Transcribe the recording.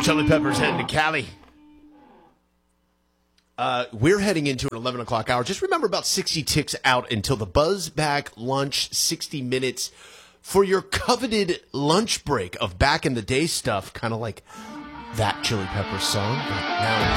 Chili Peppers heading to Cali. We're heading into an 11 o'clock hour. Just remember, about 60 ticks out until the Buzz Back lunch, 60 minutes for your coveted lunch break of back in the day stuff, kind of like that Chili Peppers song. But now